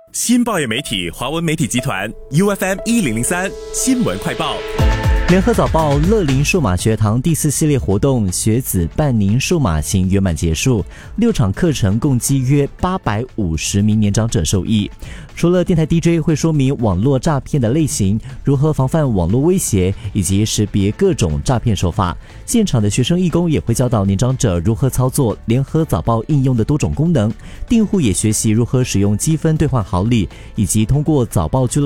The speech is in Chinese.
新报业媒体华文媒体集团 UFM1003 新闻快报。 联合早报乐龄数码学堂第4系列活动学子伴您数码行圆满结束，6场课程共计约850名年长者受益。除了电台 DJ 会说明网络诈骗的类型，如何防范网络威胁，以及识别各种诈骗手法，现场的学生义工也会教导年长者如何操作联合早报应用的多种功能，订户也学习如何使用积分兑换好礼，以及通过早报俱乐部